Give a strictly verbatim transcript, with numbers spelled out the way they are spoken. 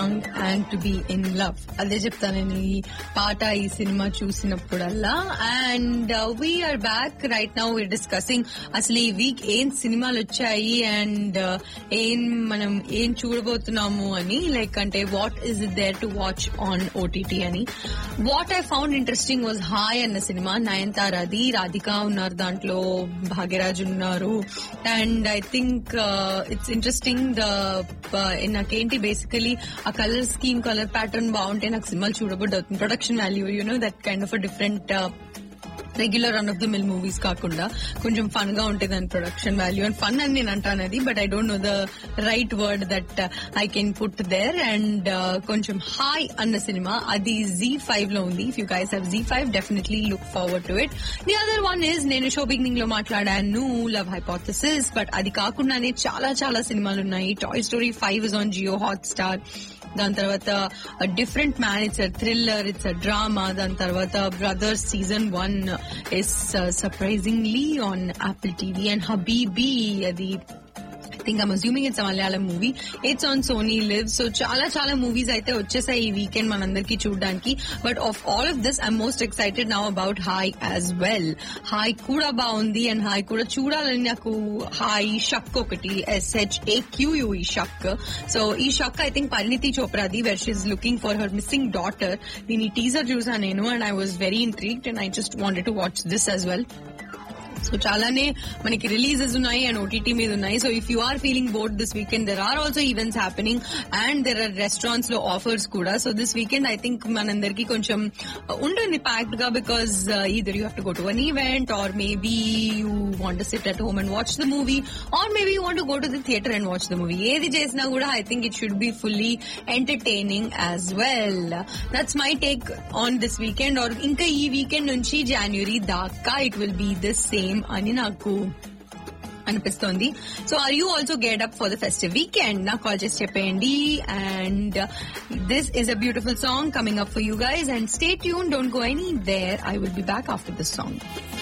Young and to be in love. అదే చెప్తాను నేను ఈ పాట ఈ సినిమా చూసినప్పుడల్లా. And we are back right now. We are discussing అసలు ఈ వీక్ ఏం సినిమాలు వచ్చాయి అండ్ ఏం మనం ఏం చూడబోతున్నాము అని. లైక్ అంటే what is it there to watch on OTT అని. What I found interesting was hi అన్న సినిమా. నయనతారది, రాధిక ఉన్నారు దాంట్లో, భాగ్యరాజ్ ఉన్నారు. And I think it's interesting. The నాకేంటి బేసికలీ ఆ కలర్ స్కీమ్, కలర్ ప్యాటర్న్ బాగుంటే నాకు సినిమాలు చూడబుద్ది అవుతుంది. Production value, you know that kind of a different regular run of the mill movies కాకుండా కొంచెం ఫన్ గా ఉంటుంది దాని ప్రొడక్షన్ వాల్యూ. అండ్ ఫన్ అని నేను అంటాను అది, but I don't know the right word that I can put their. And కొంచెం హాయ్ అన్న సినిమా అది జీ ఫైవ్ లో ఉంది. If you guys have G five definitely look forward to it. The other one is నేను show beginning లో మాట్లాడాను love hypothesis, but అది కాకుండానే చాలా చాలా సినిమాలు ఉన్నాయి. Toy story five is on Jio hot star. దాని తర్వాత different man, it's a thriller, it's a drama. దాని తర్వాత brothers season one is surprisingly on Apple TV. And habibi, అది I think I'm assuming it's a Malayalam movie. It's on Sony Live. So చాలా చాలా movies అయితే వచ్చేసాయి ఈ weekend మనందరికీ చూడడానికి. But of all of this I'm most excited now about hi as well. Hi కూడా బాగుంది అండ్ హాయ్ కూడా చూడాలని నాకు హాయ్ షక్ ఒకటి, ఎస్హెచ్ ఏక్యూయూ ఈ షక్. సో ఈ షక్ ఐ థింక్ పరిణితి చోప్రాది, where she is looking for her missing daughter. దీని టీజర్ చూసా నేను and I was very intrigued and I just wanted to watch this as well. So చాలానే మనకి రిలీజెస్ ఉన్నాయి అండ్ ఓటీటీ మీద ఉన్నాయి. So if you are feeling board this weekend, there are also events happening and there are restaurants లో offers కూడా. So this weekend I think మనందరికీ కొంచెం ఉంటుంది ప్యాక్డ్ గా, because either you have to go to an event or maybe you want to SIT at home and watch the movie or maybe you want to go to the theatre and watch the movie. ఏది చేసినా కూడా I think it should be fully entertaining as well. That's my take on this weekend. Are ఇంకా ఈ weekend నుంచి జనవరి దాకా it will be the same అని నాకు అనిపిస్తోంది. So are you also get up for the festive weekend? నాకు call చేసి చెప్పేయండి. And this is a beautiful song coming up for you guys. And stay tune, don't go anywhere. I will be back after this song.